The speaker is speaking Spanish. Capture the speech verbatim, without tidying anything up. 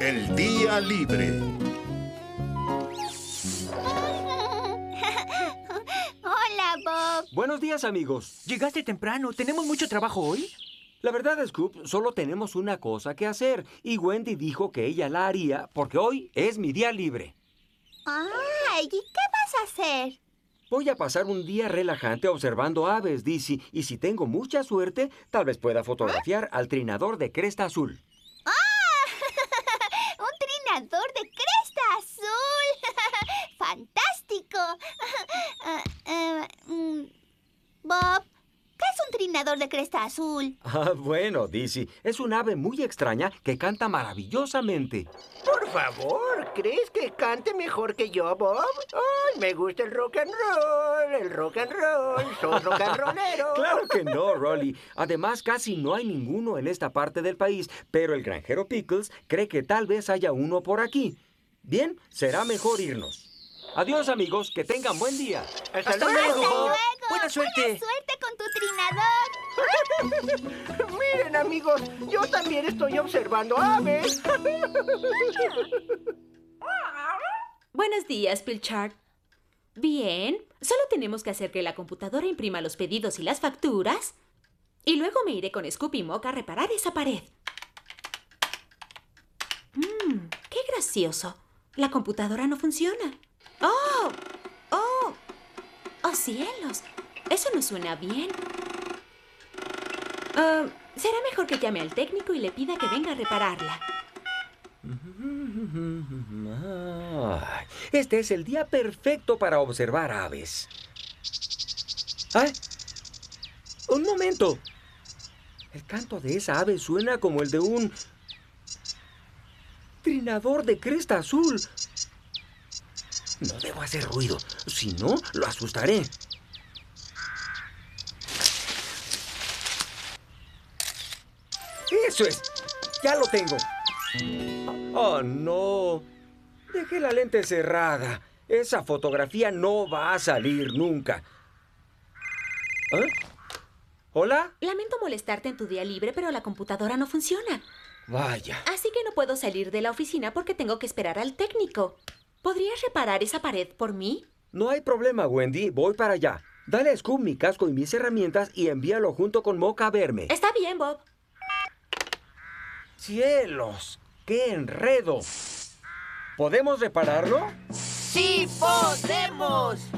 el día libre. Hola, Bob. Buenos días, amigos. Llegaste temprano. ¿Tenemos mucho trabajo hoy? La verdad, Scoop, solo tenemos una cosa que hacer. Y Wendy dijo que ella la haría porque hoy es mi día libre. Ay, ¿y qué vas a hacer? Voy a pasar un día relajante observando aves, Dizzy. Y si tengo mucha suerte, tal vez pueda fotografiar al trinador de cresta azul. ¡Un trinador de cresta azul! ¡Fantástico! Ah, eh, mm, Bob, ¿qué es un trinador de cresta azul? Ah, bueno, Dizzy, es un ave muy extraña que canta maravillosamente. Por favor, ¿crees que cante mejor que yo, Bob? Ay, me gusta el rock and roll, el rock and roll, soy rock and rollero. Claro que no, Rolly. Además, casi no hay ninguno en esta parte del país, pero el granjero Pickles cree que tal vez haya uno por aquí. Bien, será mejor irnos. Adiós, amigos, que tengan buen día. ¡Hasta, ¡Hasta luego! luego! ¡Hasta luego! ¡Buena suerte! ¡Buena suerte con tu trinador! Miren, amigos, yo también estoy observando aves. Buenos días, Pilchard. Bien, solo tenemos que hacer que la computadora imprima los pedidos y las facturas. Y luego me iré con Scoop y Mock a reparar esa pared. Mmm, qué gracioso. La computadora no funciona. ¡Oh! ¡Oh! ¡Oh, cielos! Eso no suena bien. Ah, será mejor que llame al técnico y le pida que venga a repararla. Ay, este es el día perfecto para observar aves. ¡Ay! ¡Un momento! El canto de esa ave suena como el de un trinador de cresta azul. No debo hacer ruido, si no, lo asustaré. ¡Eso es! ¡Ya lo tengo! ¡Oh, no! Dejé la lente cerrada. Esa fotografía no va a salir nunca. ¿Eh? ¿Hola? Lamento molestarte en tu día libre, pero la computadora no funciona. Vaya. Así que no puedo salir de la oficina porque tengo que esperar al técnico. ¿Podrías reparar esa pared por mí? No hay problema, Wendy. Voy para allá. Dale a Scoop mi casco y mis herramientas y envíalo junto con Mock a verme. Está bien, Bob. ¡Cielos! ¡Qué enredo! ¿Podemos repararlo? ¡Sí podemos!